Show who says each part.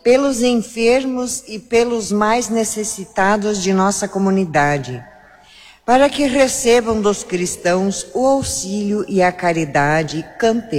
Speaker 1: pelos enfermos e pelos mais necessitados de nossa comunidade, para que recebam dos cristãos o auxílio e a caridade. Cantemos.